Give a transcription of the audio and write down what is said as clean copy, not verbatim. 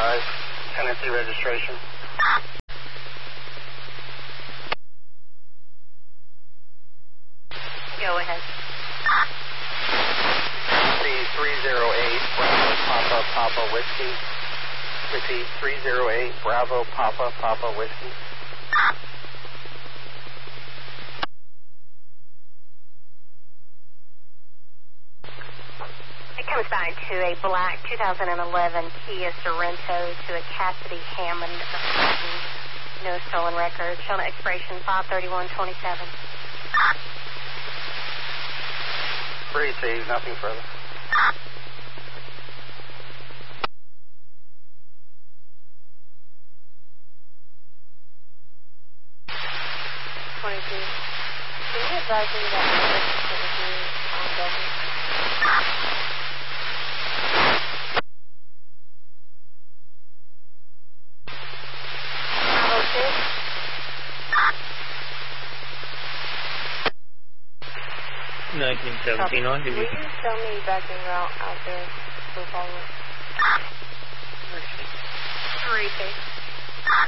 5, tenancy registration. Go ahead. C308 Bravo Papa Papa Whiskey. Repeat, 308 Bravo Papa Papa Whiskey. It comes back to a black 2011 Kia Sorento to a Cassidy Hammond. No stolen record. Showing expiration 5/31/27. Receive, nothing further. Can you advise me that the review on Desert? 1917 on. Will you show me backing route out there for following? 3-2.